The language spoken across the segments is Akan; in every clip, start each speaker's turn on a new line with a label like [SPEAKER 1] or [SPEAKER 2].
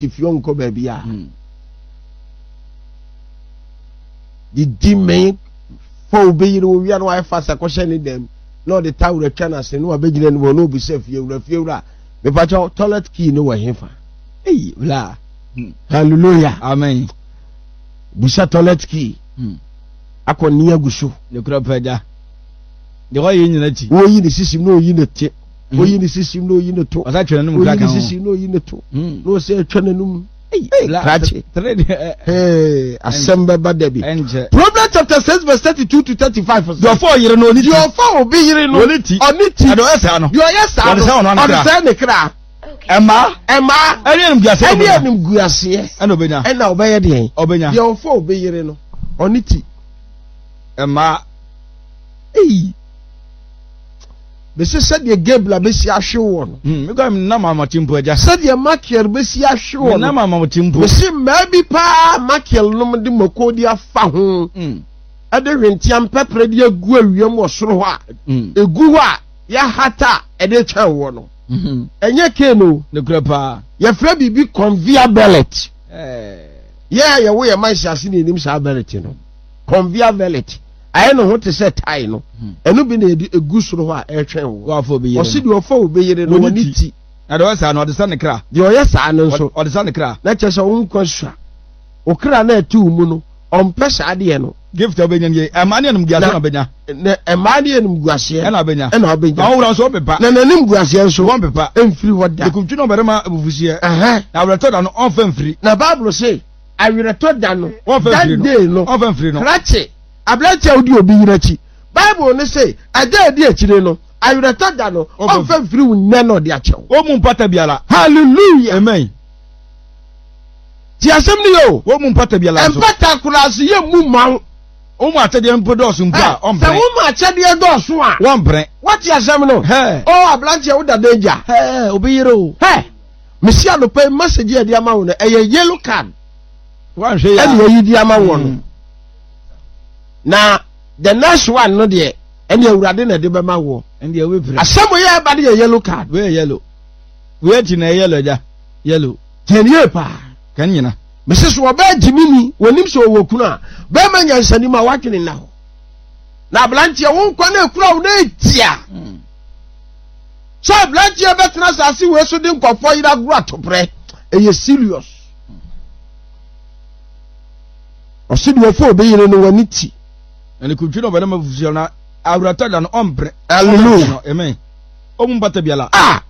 [SPEAKER 1] if you unko baby ya di me for be you we no I fast question them no the tower retana say no abegina no no be safe fiewura me pa toilet key no wa hefa bla hallelujah
[SPEAKER 2] amen
[SPEAKER 1] busa toilet key akoni aguso
[SPEAKER 2] ne kura peda de wa yin na ti
[SPEAKER 1] wo yi ni sisim no yi na tie wo yi ni sisim no yi na to
[SPEAKER 2] asa twena num ka kan
[SPEAKER 1] wo yi ni sisim no yi na to no say twena num
[SPEAKER 2] krache
[SPEAKER 1] assemble badabi Proverbs chapter 6 verse 32 to 35
[SPEAKER 2] your four yire no ni
[SPEAKER 1] your four obi yire no
[SPEAKER 2] oniti
[SPEAKER 1] ado esa no your esa no ado ne kra Emma eni guase
[SPEAKER 2] ena obenya
[SPEAKER 1] ena obeye de
[SPEAKER 2] obenya
[SPEAKER 1] your four obi yire no oniti
[SPEAKER 2] Emma
[SPEAKER 1] bese said ye gebla besi ahwe won
[SPEAKER 2] me go na mama timpo aja
[SPEAKER 1] said ye makiel besi ahwe won
[SPEAKER 2] na mama timpo
[SPEAKER 1] bese mabi pa makiel no de makodi afa ho ade hwentiam pepre de agu awiem osoro ho a egu ho a ya hata ede twa wo no enye keno
[SPEAKER 2] ne krapa
[SPEAKER 1] ye fra bibi conveyor belt ye wo ye man siase ne nim sa belt no conveyor belt aye no ho te se tai no enu bi na egu soro ho a etwen wo
[SPEAKER 2] afọ be yire
[SPEAKER 1] o si de ofo be yire no woni ti
[SPEAKER 2] na de wasa no de sa ne kra
[SPEAKER 1] de o ye sa no so
[SPEAKER 2] o de sa ne kra
[SPEAKER 1] na che so unko swa o kra na atu mu no on pesa de no
[SPEAKER 2] gift obenya ne emane enum guase na obenya
[SPEAKER 1] na emane enum guase
[SPEAKER 2] na obenya
[SPEAKER 1] na obenya
[SPEAKER 2] na wura so pepa
[SPEAKER 1] na nanim guase so
[SPEAKER 2] won pepa
[SPEAKER 1] emfiri hoda
[SPEAKER 2] de kumtu no berema abufusie na wura to da no on fa mfiri
[SPEAKER 1] na bible say awira to da no
[SPEAKER 2] on fa mfiri no on fa mfiri no
[SPEAKER 1] krache ablacha odi obi yirachi bible ne say ada di akire no awira to da no on fa mfiri wunne no de achew
[SPEAKER 2] o mu mpata biala
[SPEAKER 1] hallelujah
[SPEAKER 2] amen
[SPEAKER 1] ti asem ni yo
[SPEAKER 2] o mu mpata biala so
[SPEAKER 1] empata kurasi ye mu maw
[SPEAKER 2] o mu atede mpodo so mpa on bre
[SPEAKER 1] se wo mu atede do so a
[SPEAKER 2] won bre
[SPEAKER 1] what you asem no o ablacha wo da danger
[SPEAKER 2] obi yire o
[SPEAKER 1] mesia no pay message e di ama wo no eye yellow card
[SPEAKER 2] wan hwe ya
[SPEAKER 1] ene yi di ama wo no na the next one no de ene awurade na de be ma wo
[SPEAKER 2] ene we pray
[SPEAKER 1] asemo ye ba de yellow card
[SPEAKER 2] we yellow we ti na yellow ja yellow
[SPEAKER 1] tenie pa
[SPEAKER 2] kan nyina
[SPEAKER 1] mrs wo ba jimini wonim so wo kuna be ma nyansani ma watwene na ho na blanche wo nkwa na ekura wo na etia so blanche be tena sase we so de nkofo yira gro atopre eye serious o si de fo be yire no wani ti
[SPEAKER 2] ene kumtu no berema abufusie na awurata da no on bre
[SPEAKER 1] hallelujah
[SPEAKER 2] amen o mu mpata biala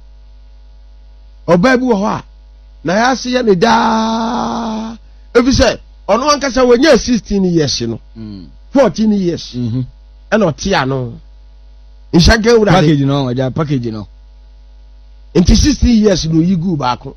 [SPEAKER 1] oba bi wo ho a na ya se ye ne da efi se ono ankasa wanya 16 years no 14 years and otia no inshaga ura
[SPEAKER 2] package no aja package no
[SPEAKER 1] into 16 years no yigu baako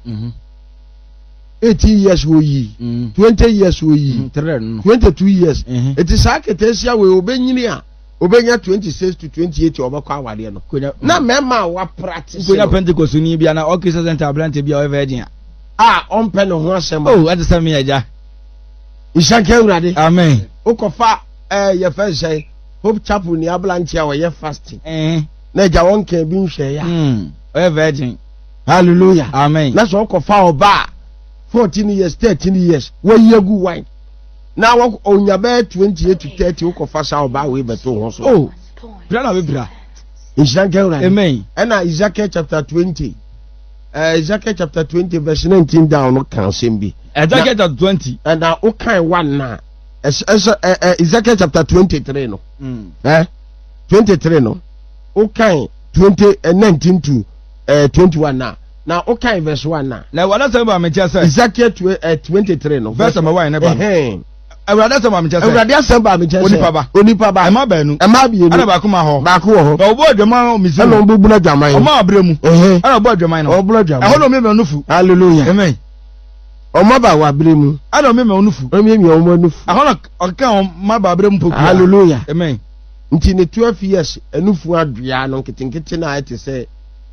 [SPEAKER 1] 18 years wo yi 20 years wo yi 22 years it is aketesia we obenyini a obenya 26 to 28 obakwa awade no na mema wa practice
[SPEAKER 2] konya pentecost ni bia na okisa center ablante bia o virgin
[SPEAKER 1] on pen ho asem
[SPEAKER 2] at the same aja
[SPEAKER 1] inshaga ura
[SPEAKER 2] amen
[SPEAKER 1] okofa ye first say Hope Chapel ni ablante a we fasting na ja won kan bi nhwe ya
[SPEAKER 2] o virgin
[SPEAKER 1] hallelujah
[SPEAKER 2] amen
[SPEAKER 1] na so okofa oba 14 years 13 years we yagu wine na wo onya be 28 to 30 okofa sa oba we beto ho so
[SPEAKER 2] bra we bra
[SPEAKER 1] inshaga ura
[SPEAKER 2] amen
[SPEAKER 1] na Ezekiel chapter 20 Ezekiel chapter 20 verse 19 down no kan sem bi
[SPEAKER 2] Ezekiel chapter 20
[SPEAKER 1] and na o kan one na Ezekiel chapter 23 no 23 no o kan 19 to 21 na o kan verse 1
[SPEAKER 2] na wala say ba me say
[SPEAKER 1] Ezekiel 23 no
[SPEAKER 2] verse number 1 na ba awurade say ba me say
[SPEAKER 1] awurade say ba me say onipa ba
[SPEAKER 2] ema ba nu
[SPEAKER 1] ema bi
[SPEAKER 2] ana ba kuma ho
[SPEAKER 1] ba ko ho
[SPEAKER 2] na obo adwaman mi se
[SPEAKER 1] na obo buna adwaman
[SPEAKER 2] o ma abremu ana obo adwaman no
[SPEAKER 1] obo adwaman
[SPEAKER 2] e ho no me nufu
[SPEAKER 1] hallelujah
[SPEAKER 2] amen
[SPEAKER 1] o ma ba wa abremu
[SPEAKER 2] ana me nufu
[SPEAKER 1] o me o ma nufu
[SPEAKER 2] e ho no o kan ma ba abremu poku
[SPEAKER 1] hallelujah
[SPEAKER 2] amen
[SPEAKER 1] nti ne 12 years enufu adua no nketinketi na ate say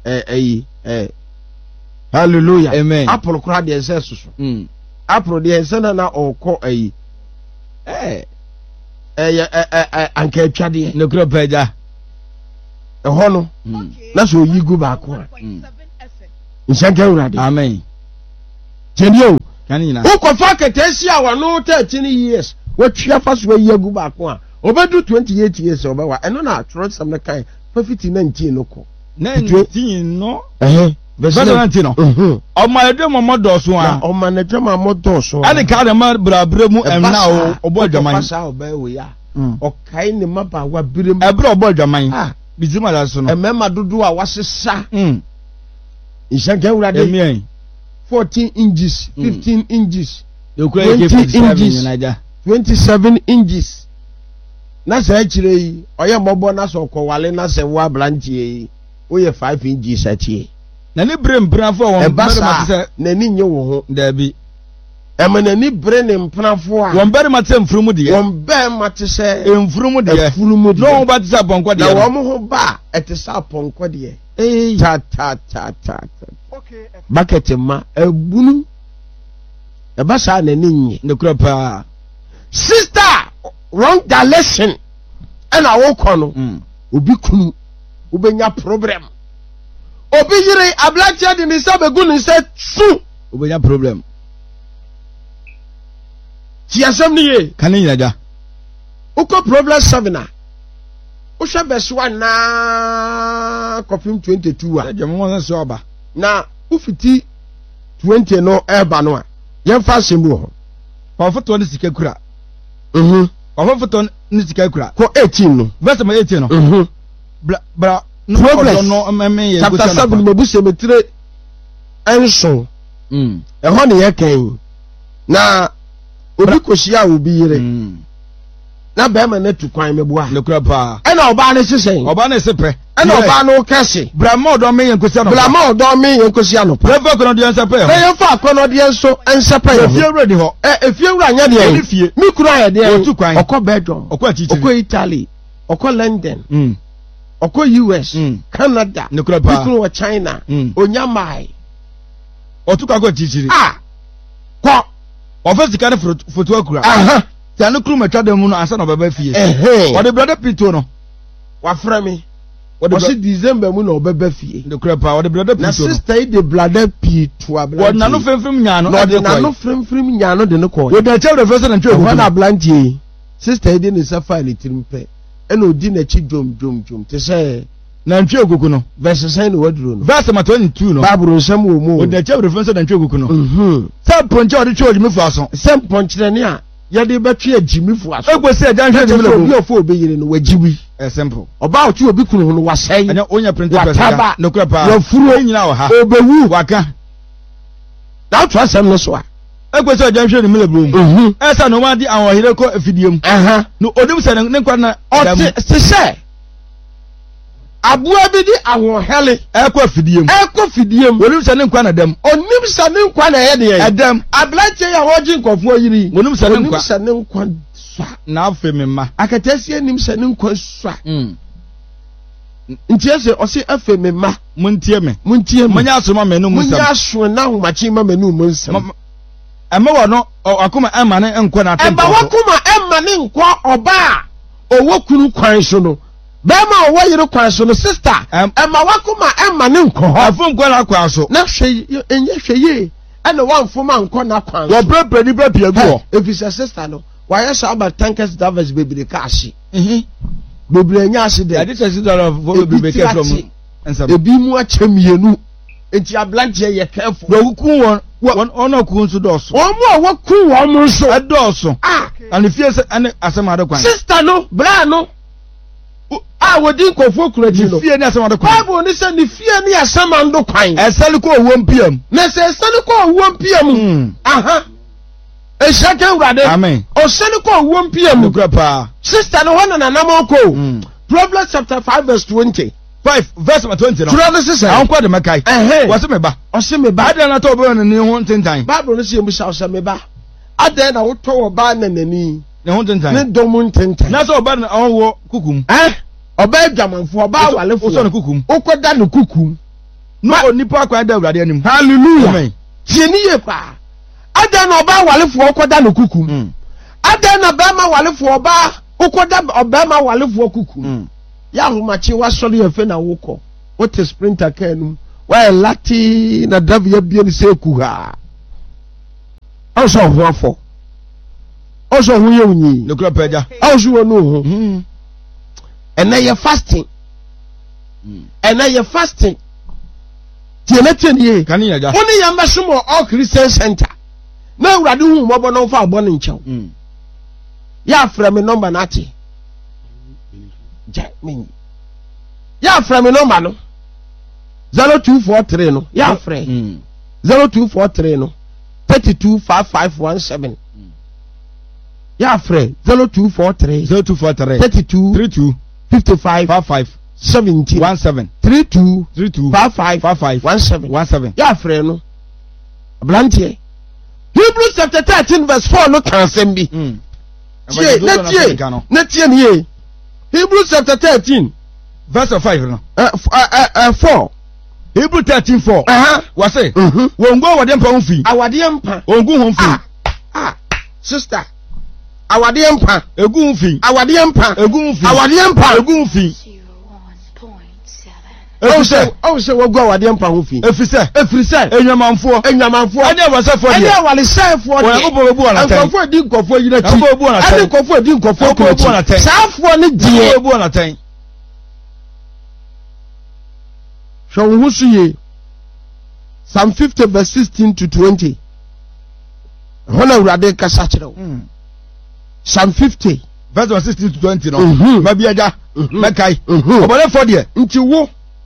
[SPEAKER 1] hallelujah
[SPEAKER 2] amen
[SPEAKER 1] apple kura de ense susu apple de ense na okọ anka atwade
[SPEAKER 2] ne kura peja
[SPEAKER 1] ho no na so yigu ba ko nshanka urade
[SPEAKER 2] amen
[SPEAKER 1] Tenio.
[SPEAKER 2] Kanina.
[SPEAKER 1] Who could fuck a Tessia or no 13 years? What she first way you go back one. Over do 28 years over. And no, I trust some kind. Perfect 19 local.
[SPEAKER 2] 19 no.
[SPEAKER 1] Verse
[SPEAKER 2] 19 no. O my dream mo do so a.
[SPEAKER 1] O man dream mo do so.
[SPEAKER 2] Ani ka de ma bra mu emna o bo adwaman.
[SPEAKER 1] Pasa o ba we ya. O kai ne maba wa birem.
[SPEAKER 2] E bra o bo adwaman. Bizima da so no.
[SPEAKER 1] E mema dodo a wasesa. Ishanka urade. 14 inches, 15 inches, 20 inches, 27 inches. Na say chire yi, oye mobo na so kwale na say wa branchie yi. Oye 5 inches atie.
[SPEAKER 2] Na ni bre mpranfo won
[SPEAKER 1] berema se na ni nye wo ho.
[SPEAKER 2] Da bi.
[SPEAKER 1] E ma na ni bre ne mpranfo a.
[SPEAKER 2] Won berema te mfurumu de.
[SPEAKER 1] Won berema te se
[SPEAKER 2] mfurumu de.
[SPEAKER 1] Mfurumu de.
[SPEAKER 2] No ba te sa ponko de.
[SPEAKER 1] Na wo mo ho ba e te sa ponko de. Ta. Okay. Bucket ma ebunu. E ba sa na ni nye.
[SPEAKER 2] Ne kura pa.
[SPEAKER 1] Sister, wrong direction. And I walk on. Obi kunu. Ubenya problem. Obi yire ablatia di nisa begunu nse su.
[SPEAKER 2] Ubenya problem.
[SPEAKER 1] Ti asem ni ye.
[SPEAKER 2] Kani yaja.
[SPEAKER 1] Uko problem 7 a. Usha verse 1 na kopim 22 a.
[SPEAKER 2] Jamo so aba.
[SPEAKER 1] Na ufiti 20 no eba no a. Yemfa semu ho.
[SPEAKER 2] Pa foto ni sika kura. Pa foto ni sika kura.
[SPEAKER 1] Ko 18 no.
[SPEAKER 2] Verse 18 no. Bra no
[SPEAKER 1] chapter 7 mebu cemetery enso ho ne ye kan na obi koshia obi yire na be ma na tukwan mebu a
[SPEAKER 2] le kura pa
[SPEAKER 1] e na oba ne sesen
[SPEAKER 2] oba ne sepe
[SPEAKER 1] e na oba no kese
[SPEAKER 2] bra ma odo me yenkosia no
[SPEAKER 1] bra ma odo me yenkosia no
[SPEAKER 2] pa fa kono de ensepe
[SPEAKER 1] e ye fa kono de enso ensepe
[SPEAKER 2] e fie wura di ho
[SPEAKER 1] e fie wura anya de mi kura ya de okọ Belgium
[SPEAKER 2] okọ achichiri
[SPEAKER 1] okọ Italy okọ London Oko US, Canada, Nikuro China, Onyamai.
[SPEAKER 2] Otuka go chichiri.
[SPEAKER 1] Ko.
[SPEAKER 2] Office kan foto akura. Tanu kru matwa dem no ansa na baba fie. O de brother Pito no.
[SPEAKER 1] Wa fra mi. O de December mu na obaba fie.
[SPEAKER 2] Nikuro pa o de brother Pito.
[SPEAKER 1] Na sister de brother Pito abla.
[SPEAKER 2] O na no femfem nya no.
[SPEAKER 1] O de na no femfem nya no de no ko.
[SPEAKER 2] O de chew de first na ntwe
[SPEAKER 1] ko. Na ablantie. Sister de ne safa ni tirimpe. Eno odi na chi dom te say
[SPEAKER 2] na ntwe ogugu no
[SPEAKER 1] verse 9 no waduro no
[SPEAKER 2] verse 22 no
[SPEAKER 1] Bible nsam wo mu
[SPEAKER 2] o de chew reference na ntwe ogugu no sa ponche o de chew ojimi fu aso
[SPEAKER 1] sem ponche ne a ye de betwe ajimi fu aso
[SPEAKER 2] egwese aja nhwe de mele
[SPEAKER 1] obi ofo obeyire no wajiwi
[SPEAKER 2] simple
[SPEAKER 1] oba otu obi kunu ho no wasai
[SPEAKER 2] anya onya printer person no kura pa
[SPEAKER 1] wafuro
[SPEAKER 2] nyina wo ha
[SPEAKER 1] obewu
[SPEAKER 2] waka
[SPEAKER 1] na otu asem no so a
[SPEAKER 2] egwese aja nhwe de mele bro esa no ma di awon hire ko afidiem no odim se ne kwa na
[SPEAKER 1] se se abua bi di awon hele
[SPEAKER 2] ekọ fidiem onim se ne kwa na dem
[SPEAKER 1] onim se ne kwa na ye de
[SPEAKER 2] edem
[SPEAKER 1] ablache ya hoji nkofo yiri
[SPEAKER 2] onim se
[SPEAKER 1] ne kwa swa
[SPEAKER 2] na afemema
[SPEAKER 1] akatasi anim se ne kwa swa ntie se o se afemema
[SPEAKER 2] muntie me
[SPEAKER 1] munya
[SPEAKER 2] asoma me no musam
[SPEAKER 1] munya aso na homachi ma me no musam
[SPEAKER 2] ema wo no akoma ema ne nkọ na tempo
[SPEAKER 1] eba wakoma ema ne nkọ oba owo kunu kwan so no bema owo yire kwan so no sister ema wakoma ema ne nkọ ho
[SPEAKER 2] afom kwan na kwan so
[SPEAKER 1] na hwe enye hweye ene wanfoma nkọ na kwan so
[SPEAKER 2] wo brepre ni brepie gu
[SPEAKER 1] efisa sister no why so about tankers davers bebere ka ahye bebere nya ahye de
[SPEAKER 2] ade $30 for bebere ka from
[SPEAKER 1] ebi mu achamienu enti ablanche ye careful
[SPEAKER 2] wo ku won ono ku nso doso
[SPEAKER 1] omo wo ku wo mo nso
[SPEAKER 2] doso and if yes and asema de kwan
[SPEAKER 1] sister no bra no wodi nkofo kurati no
[SPEAKER 2] fie ni asema de kwan
[SPEAKER 1] Bible ni se ni fie ni asema ndo kwan
[SPEAKER 2] esali ko owom piam
[SPEAKER 1] na se esali ko owom piam eshaka urade
[SPEAKER 2] amen
[SPEAKER 1] o sali ko owom piam
[SPEAKER 2] pa
[SPEAKER 1] sister no wana na namoko Proverbs chapter 5 verse 20
[SPEAKER 2] 5 verse 20 no
[SPEAKER 1] Tura this is
[SPEAKER 2] an kwa de makai wase me ba ada na to bo ne ho ntentan
[SPEAKER 1] Bible no se mu sha wase me ba ada na wo to wo ba na nani
[SPEAKER 2] ne ho ntentan
[SPEAKER 1] ne dom ntentan
[SPEAKER 2] na so ba na wo kukum
[SPEAKER 1] oba adwamanfo oba walefo
[SPEAKER 2] so ne kukum
[SPEAKER 1] ukoda ne kukum
[SPEAKER 2] no onipa akwa da awurade anim
[SPEAKER 1] hallelujah amen tieni ye pa ada na oba walefo ukoda ne kukum ada na ba ma walefo oba ukoda oba ma walefo kukum ya humachi wasori efe na woko what sprinter car num why lati na drive ya bia ni se ku ha Also ho afọ. Also ho ye unyi.
[SPEAKER 2] No kura peja.
[SPEAKER 1] Also wo no ho. And now you're fasting. And now you're fasting. Tienetenie.
[SPEAKER 2] Kan yaja.
[SPEAKER 1] Oni yamba sumo all Christian center. Na urade hu mo bo no fa abo ne nchew. Ya fra me number na ate. Ja me. Ya fra me number no. 0243 no. Ya fra. 0243 no. 325517. Ya fra 0243 32 55 17 32 55 17. Ya fra no. Blantie. Hebrews chapter 13 verse 4 no kan sem bi. Netie ni. Hebrews chapter 13
[SPEAKER 2] verse 5 no.
[SPEAKER 1] 4.
[SPEAKER 2] Hebrews 13:4. What say? Won go awade mpa ho fi.
[SPEAKER 1] Awade mpa.
[SPEAKER 2] Ongu ho fi.
[SPEAKER 1] Sister. Awade mpa.
[SPEAKER 2] Egu ho fi.
[SPEAKER 1] Awade mpa.
[SPEAKER 2] Egu ho fi.
[SPEAKER 1] Awade mpa.
[SPEAKER 2] Egu ho fi.
[SPEAKER 1] 01.7. Oh say wo go awade mpa ho fi. Efrise. Enyamanfo. Ene wasafo de. Ene awalesafo de.
[SPEAKER 2] Wo go bu ona tan.
[SPEAKER 1] Nkofo di nkofo yina chi.
[SPEAKER 2] Wo bu ona tan.
[SPEAKER 1] Ene nkofo di nkofo ko chi. Safo ne die.
[SPEAKER 2] Wo bu ona tan.
[SPEAKER 1] So who see Psalm 50 verse 16 to 20. Hona urade kasa kire. Psalm 50
[SPEAKER 2] verse 16 to 20 no. Mabiaja. Mekai. Obonefo de.
[SPEAKER 1] Nti wo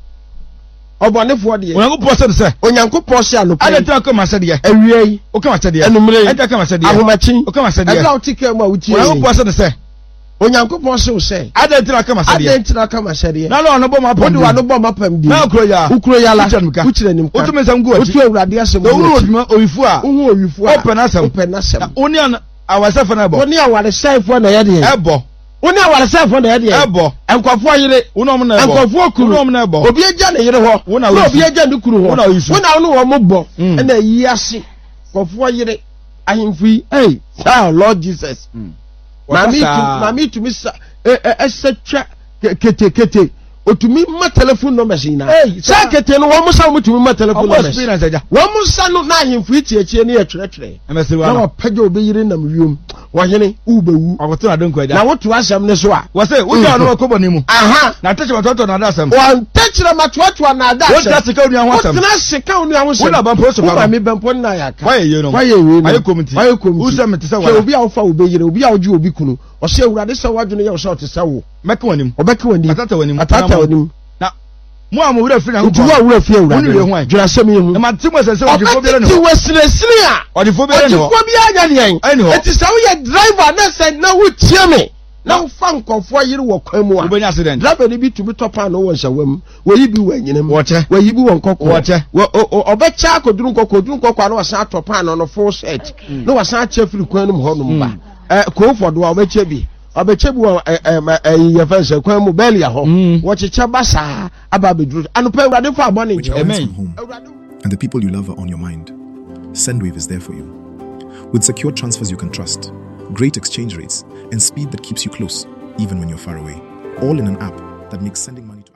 [SPEAKER 1] obonefo de. Onyankopon se anope.
[SPEAKER 2] Adeta ka ma se de.
[SPEAKER 1] Awiei.
[SPEAKER 2] O ka ma se de.
[SPEAKER 1] Enumre.
[SPEAKER 2] Adeta ka ma se de.
[SPEAKER 1] Ahomachi.
[SPEAKER 2] O ka ma se de.
[SPEAKER 1] Ela otike ma wutie.
[SPEAKER 2] Onyankopon se de.
[SPEAKER 1] Onyankopon se o se.
[SPEAKER 2] Adeta ka ma se de.
[SPEAKER 1] Adeta ka ma se de.
[SPEAKER 2] Na lo no bo ma pam.
[SPEAKER 1] Odi wa no bo ma pam di.
[SPEAKER 2] Na ukro ya.
[SPEAKER 1] Ukro ya la. Uchire nim ka.
[SPEAKER 2] Otu mesam gu achi.
[SPEAKER 1] Otu awurade asem.
[SPEAKER 2] Owuru oduma oyifu a.
[SPEAKER 1] Ohu oyifu a.
[SPEAKER 2] Open asem. Oni an awasefo na ebo.
[SPEAKER 1] Oni awalesefo na ye de.
[SPEAKER 2] Ebo.
[SPEAKER 1] Oni awalesefo na ye de.
[SPEAKER 2] Ebo.
[SPEAKER 1] Enkofo yire.
[SPEAKER 2] Unom na ebo.
[SPEAKER 1] Enkofo kuru.
[SPEAKER 2] Unom na ebo.
[SPEAKER 1] Obi eja na yire ho. Obi eja ni kuru ho. Wona no wo mo bo. Na yi ase. Enkofo yire. Ahimfi. Hey, Lord Jesus. Mami to misa esetwa kete otumi ma telephone number sina sa kete no wo musa mutumi ma telephone number wo musa no na ahimfi tiechie ne atwerɛtwerɛ na wo pagya obeyire nam wiom wo hene ubewu
[SPEAKER 2] akoto na donko
[SPEAKER 1] na woto asɛm ne so a
[SPEAKER 2] wo se wo ja no wakobo ni mu na tachi matoto na da asɛm
[SPEAKER 1] wo tachira matoto na da asɛm
[SPEAKER 2] wo ta sika onu ho asɛm
[SPEAKER 1] wo tena sika onu ho asɛm
[SPEAKER 2] wo na bampo so
[SPEAKER 1] ba mi bampo na ya ka
[SPEAKER 2] waye ye no
[SPEAKER 1] waye
[SPEAKER 2] komiti wo se mete sa
[SPEAKER 1] wala obi a wo fa obeyire obi a wo ju obi kunu o se awurade sɛ wadwene ye wo sɛ te sɛ wo
[SPEAKER 2] meka wanim
[SPEAKER 1] obeka wanim
[SPEAKER 2] atata wanim
[SPEAKER 1] na
[SPEAKER 2] mo amura fi na
[SPEAKER 1] ko tuwa wura fi awurade dwira sɛm ye hu
[SPEAKER 2] e ma timo sɛ odifo bi ne
[SPEAKER 1] ti wasiresiri a
[SPEAKER 2] odifo bi ne ho
[SPEAKER 1] odifo bi anya ne eti sɛ wo ye driver na sɛ na wo tie me na wo fa nkɔfo yiri wɔ kwan mu a
[SPEAKER 2] obenya accident
[SPEAKER 1] driver ni bi tubi topa no wɔ nsawam wo yi bi wɔ anyinam
[SPEAKER 2] wɔkyɛ
[SPEAKER 1] wo yi bi wɔ nkɔkɔ
[SPEAKER 2] wɔkyɛ
[SPEAKER 1] ɔbɛkya akoduru nkɔkɔ na wasan atopa no full set na wasan akyɛ firi kwan no mu hɔ no mu ba kofɔdo a ɔbɛkyɛ bi wɔ yɛ fɛ sɛ kwan mu bɛɛlia hɔ wɔkyekyɛ basa aba abɛduru anopɛ awurade fa abɔ ne nkyɛn
[SPEAKER 3] Amen. And the people you love are on your mind. Sendwave is there for you. With secure transfers you can trust, great exchange rates, and speed that keeps you close, even when you're far away. All in an app that makes sending money to